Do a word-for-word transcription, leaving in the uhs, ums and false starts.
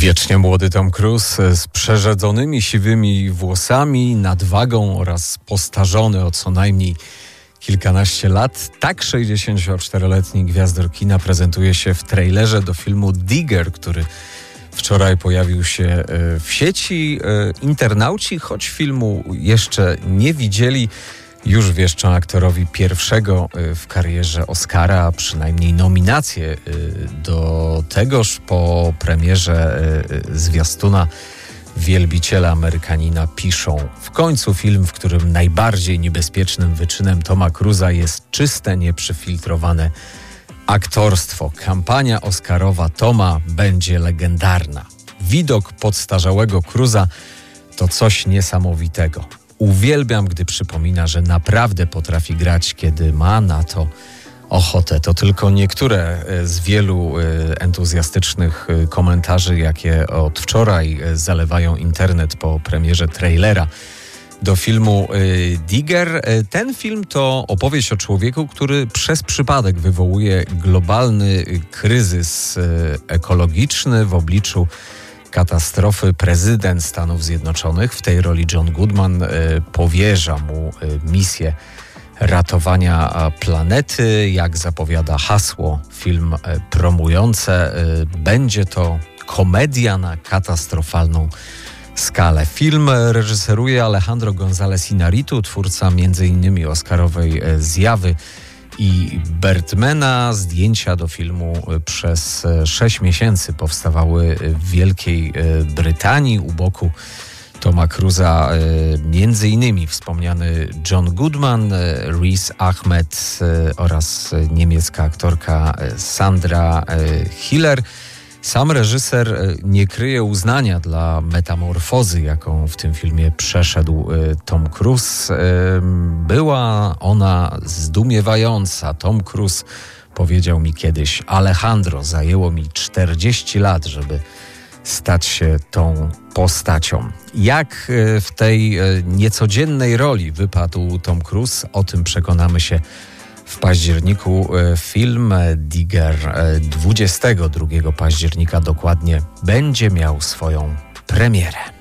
Wiecznie młody Tom Cruise z przerzedzonymi siwymi włosami, nadwagą oraz postarzony o co najmniej kilkanaście lat. Tak sześćdziesięcioczteroletni gwiazdor kina prezentuje się w trailerze do filmu Digger, który wczoraj pojawił się w sieci. Internauci, choć filmu jeszcze nie widzieli, już wieszczą aktorowi pierwszego w karierze Oscara, a przynajmniej nominację do tegoż po premierze zwiastuna Wielbiciela Amerykanina piszą. W końcu film, w którym najbardziej niebezpiecznym wyczynem Toma Cruise'a jest czyste, nieprzefiltrowane aktorstwo. Kampania oscarowa Toma będzie legendarna. Widok podstarzałego Cruise'a to coś niesamowitego. Uwielbiam, gdy przypomina, że naprawdę potrafi grać, kiedy ma na to ochotę. To tylko niektóre z wielu entuzjastycznych komentarzy, jakie od wczoraj zalewają internet po premierze trailera do filmu Digger. Ten film to opowieść o człowieku, który przez przypadek wywołuje globalny kryzys ekologiczny w obliczu katastrofy. Prezydent Stanów Zjednoczonych, w tej roli John Goodman, powierza mu misję ratowania planety. Jak zapowiada hasło film promujące, będzie to komedia na katastrofalną skalę. Film reżyseruje Alejandro González Iñárritu, twórca między innymi oscarowej Zjawy i Birdmana. Zdjęcia do filmu przez sześć miesięcy powstawały w Wielkiej Brytanii. U boku Toma Cruise'a między innymi wspomniany John Goodman, Riz Ahmed oraz niemiecka aktorka Sandra Hiller. Sam reżyser nie kryje uznania dla metamorfozy, jaką w tym filmie przeszedł Tom Cruise. Była ona zdumiewająca. Tom Cruise powiedział mi kiedyś: Alejandro, zajęło mi czterdzieści lat, żeby stać się tą postacią. Jak w tej niecodziennej roli wypadł Tom Cruise, o tym przekonamy się w październiku. Film Digger dwudziestego drugiego października dokładnie będzie miał swoją premierę.